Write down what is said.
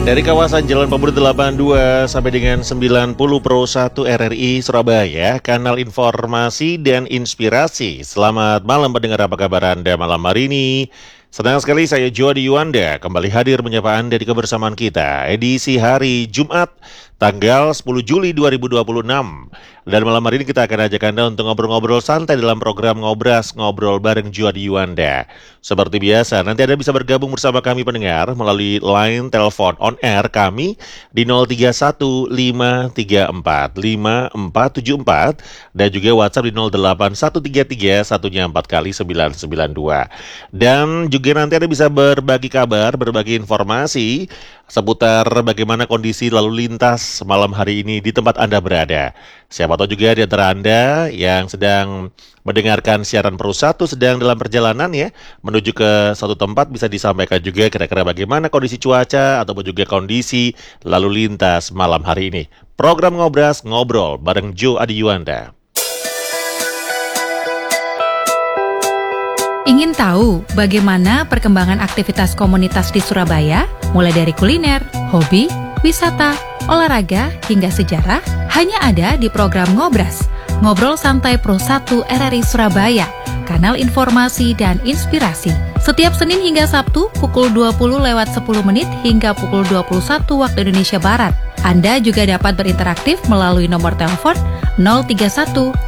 Dari kawasan Jalan Pemuda 82 sampai dengan 90 Pro 1 RRI Surabaya, kanal informasi dan inspirasi. Selamat malam pendengar, apa kabar Anda malam hari ini? Senang sekali saya Jody Yuanda kembali hadir menyapa Anda di kebersamaan kita edisi hari Jumat tanggal 10 Juli 2026. Dan malam hari ini kita akan ajak Anda untuk ngobrol-ngobrol santai dalam program Ngobras, Ngobrol bareng Jody Yuanda. Seperti biasa, nanti Anda bisa bergabung bersama kami pendengar melalui line telepon on air kami di 0315345474 dan juga WhatsApp di 08133 satunya 4 kali 992. Dan juga nanti Anda bisa berbagi kabar, berbagi informasi seputar bagaimana kondisi lalu lintas malam hari ini di tempat Anda berada. Siapa tahu juga di antara Anda yang sedang mendengarkan siaran Pro 1 sedang dalam perjalanan ya, menuju ke suatu tempat, bisa disampaikan juga kira-kira bagaimana kondisi cuaca ataupun juga kondisi lalu lintas malam hari ini. Program Ngobras Ngobrol bareng Jo Adi Yuanda. Ingin tahu bagaimana perkembangan aktivitas komunitas di Surabaya? Mulai dari kuliner, hobi, wisata, olahraga, hingga sejarah, hanya ada di program Ngobras, Ngobrol Santai Pro 1 RRI Surabaya, kanal informasi dan inspirasi. Setiap Senin hingga Sabtu pukul 20:10 hingga pukul 21 waktu Indonesia Barat. Anda juga dapat berinteraksi melalui nomor telepon 031